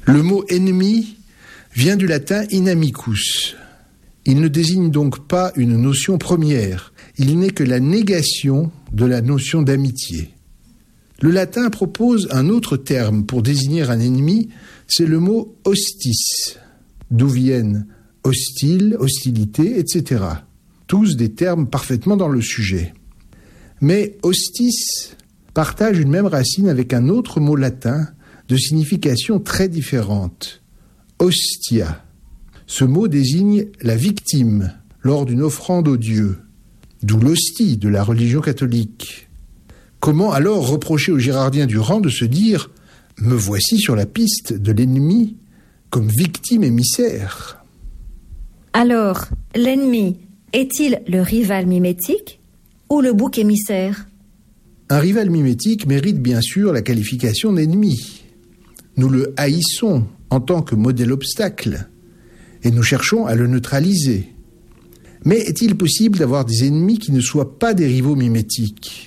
Le mot ennemi vient du latin inamicus. Il ne désigne donc pas une notion première, il n'est que la négation de la notion d'amitié. Le latin propose un autre terme pour désigner un ennemi, c'est le mot hostis, d'où viennent hostile, hostilité, etc. Tous des termes parfaitement dans le sujet. Mais hostis partage une même racine avec un autre mot latin de signification très différente, hostia. Ce mot désigne la victime lors d'une offrande aux dieux, d'où l'hostie de la religion catholique. Comment alors reprocher aux Girardiens du rang de se dire « Me voici sur la piste de l'ennemi comme victime émissaire ». Alors, l'ennemi est-il le rival mimétique ou le bouc émissaire ? Un rival mimétique mérite bien sûr la qualification d'ennemi. Nous le haïssons en tant que modèle obstacle et nous cherchons à le neutraliser. Mais est-il possible d'avoir des ennemis qui ne soient pas des rivaux mimétiques ?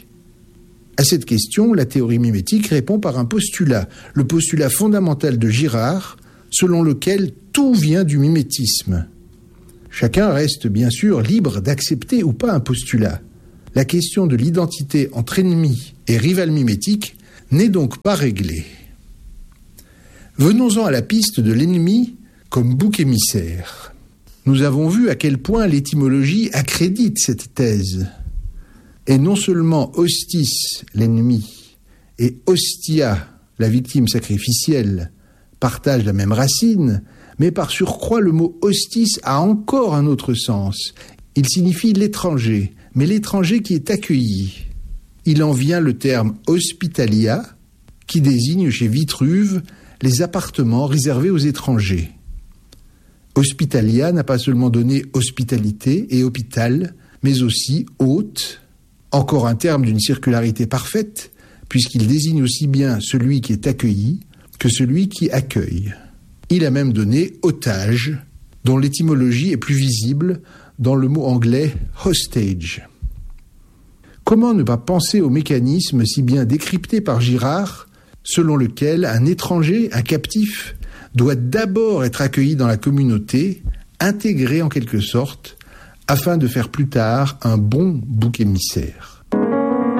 À cette question, la théorie mimétique répond par un postulat, le postulat fondamental de Girard, selon lequel tout vient du mimétisme. Chacun reste bien sûr libre d'accepter ou pas un postulat. La question de l'identité entre ennemi et rival mimétique n'est donc pas réglée. Venons-en à la piste de l'ennemi comme bouc émissaire. Nous avons vu à quel point l'étymologie accrédite cette thèse. Et non seulement hostis, l'ennemi, et hostia, la victime sacrificielle, partagent la même racine, mais par surcroît le mot hostis a encore un autre sens. Il signifie l'étranger, mais l'étranger qui est accueilli. Il en vient le terme hospitalia, qui désigne chez Vitruve les appartements réservés aux étrangers. Hospitalia n'a pas seulement donné hospitalité et hôpital, mais aussi hôte, encore un terme d'une circularité parfaite, puisqu'il désigne aussi bien celui qui est accueilli que celui qui accueille. Il a même donné otage, dont l'étymologie est plus visible dans le mot anglais hostage. Comment ne pas penser au mécanisme si bien décrypté par Girard, selon lequel un étranger, un captif, doit d'abord être accueilli dans la communauté, intégré en quelque sorte, afin de faire plus tard un bon bouc émissaire.